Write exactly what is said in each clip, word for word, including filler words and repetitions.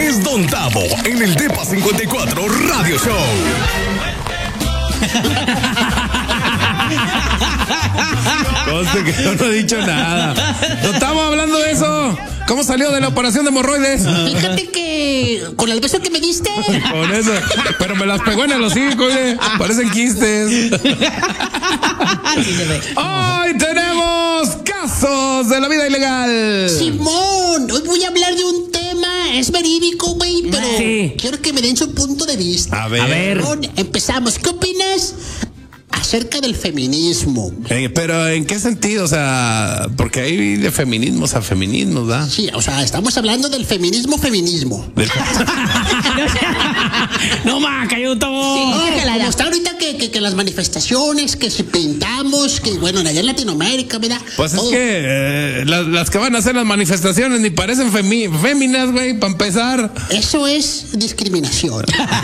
es Don Tavo en el Depa cincuenta y cuatro Radio Show. Conste que yo no he dicho nada. No estamos hablando de eso. ¿Cómo salió de la operación de hemorroides? Fíjate que con el beso que me diste. Con eso. Pero me las pegó en el hocico, oye. Parecen quistes. Hoy tenemos casos de la vida ilegal. Simón, hoy voy a hablar de un tema, es verídico, güey, pero sí. quiero que me den su punto de vista. A ver. A ver. Simón, empezamos. ¿Qué opinas acerca del feminismo? Eh, pero ¿en qué sentido? O sea, porque hay de feminismos a feminismos, ¿verdad? Sí, o sea, estamos hablando del feminismo, feminismo. No más, cayó todo. Sí, como está ahorita que, que, que las manifestaciones, que si pintamos, que bueno, allá en Latinoamérica, ¿verdad? Pues Todo. es que eh, las, las que van a hacer las manifestaciones ni parecen femi féminas, güey, para empezar. Eso es discriminación.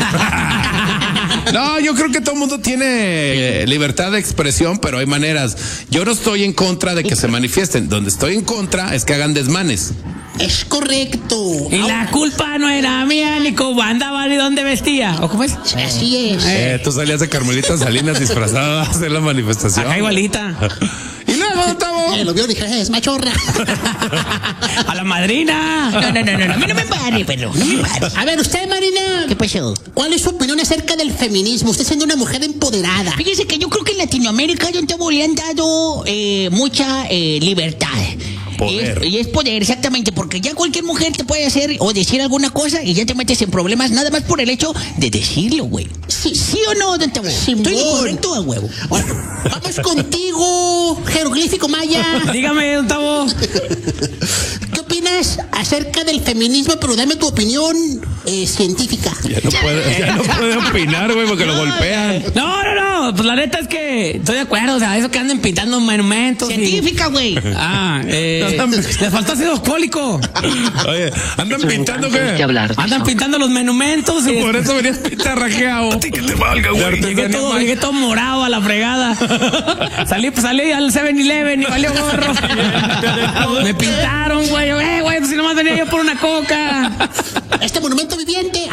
No, yo creo que todo el mundo tiene eh, libertad de expresión, pero hay maneras. Yo no estoy en contra de que se manifiesten. Donde estoy en contra es que hagan desmanes. Es correcto. Y la culpa no era mía, ni cómo andaba, ni dónde vestía. ¿O cómo es? Así es. Eh, tú salías de Carmelita Salinas disfrazada a hacer la manifestación. Acá igualita. Y luego, Tavo. Eh, lo vio y dije, es machorra. A la madrina. No, no, no, no, a mí no me pare, pero no me pare. A ver, usted, Marina. ¿Qué pasó? ¿Cuál es su opinión acerca del feminismo? Usted siendo una mujer empoderada. Fíjese que yo creo que en Latinoamérica Don Tavo le han dado eh, mucha eh, libertad. Poder. Y es, y es poder, exactamente, porque ya cualquier mujer te puede hacer o decir alguna cosa y ya te metes en problemas nada más por el hecho de decirlo, güey. ¿Sí, sí o no, Don Tavo? Simón. Estoy de correcto a huevo. Bueno, vamos contigo, jeroglífico maya. Dígame, don Tavo. ¿Qué opinas acerca del feminismo? Pero dame tu opinión eh, científica. Ya no puede, ya no puede opinar, güey, porque lo golpean. No, no, no. Pues la neta es que estoy de acuerdo. O sea, eso que andan pintando monumentos. y- Científica, güey. Ah, eh. Les faltó ácido alcohólico. Oye, andan pintando qué. Andan pintando los monumentos y. Por eso venías pintarrajeado. A ti que te valga, güey. Llegué todo, llegué todo morado a la fregada. Salí, pues salí al seven eleven y valió gorro. Me pintaron, güey. Eh, güey, pues si nomás venía yo por una coca. Este monumento viviente.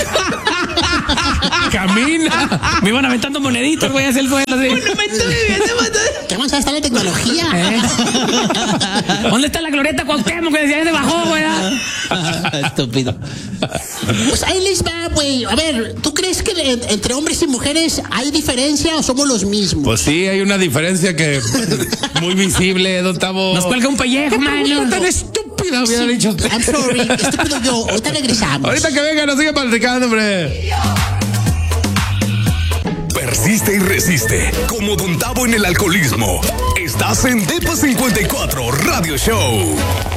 Camina. Me iban aventando moneditos, güey, hacia el suelo así. Monumento viviente, ¿Qué más está la tecnología? ¿Eh? ¿Dónde está la glorieta Cuauhtémoc que decía se bajó, güey? Estúpido. Pues ahí les va, güey. A ver, ¿tú crees que de- entre hombres y mujeres hay diferencia o somos los mismos? Pues sí, hay una diferencia que muy visible, don Tavo. Nos cuelga un pellejo, pregunta mano. tan estúpida, hubiera dicho usted. I'm sorry, estúpido yo. Ahorita regresamos. Ahorita que venga, nos sigue platicando, hombre. Persiste y resiste. Como Don Tavo en el alcoholismo. Estás en Depa cincuenta y cuatro Radio Show.